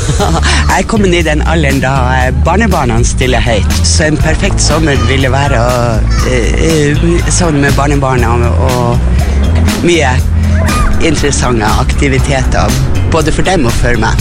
Jeg er kommet i den alderen da barnebarna stiller høyt. Så en perfekt sommer ville være sånn med barnebarna og mye interessante aktiviteter, både for dem og for meg.